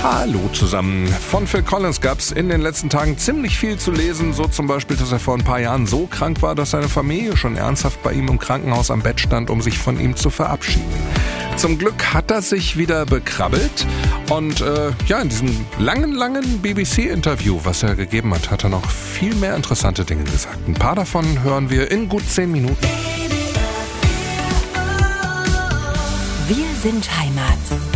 Hallo zusammen. Von Phil Collins gab es in den letzten Tagen ziemlich viel zu lesen. So zum Beispiel, dass er vor ein paar Jahren so krank war, dass seine Familie schon ernsthaft bei ihm im Krankenhaus am Bett stand, um sich von ihm zu verabschieden. Zum Glück hat er sich wieder bekrabbelt und in diesem langen BBC-Interview, was er gegeben hat, hat er noch viel mehr interessante Dinge gesagt. Ein paar davon hören wir in gut 10 Minuten. Wir sind Heimat.